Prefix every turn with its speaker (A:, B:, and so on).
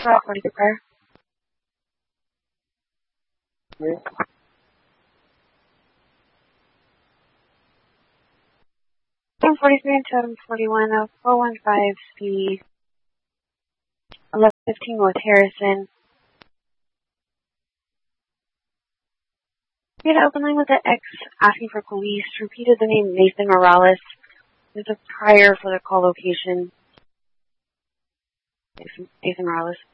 A: 40 prayer. 43 and totem 41 of 415 speed. 1115 with Harrison. We had an open line with the ex asking for police. Repeated the name Nathan Morales. There's a prior for the call location. Nathan Morales.